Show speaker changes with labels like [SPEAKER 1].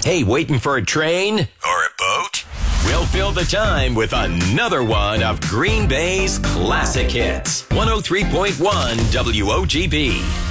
[SPEAKER 1] Hey, waiting for a train? Or a boat? We'll fill the time with another one of Green Bay's classic hits. 103.1 WOGB.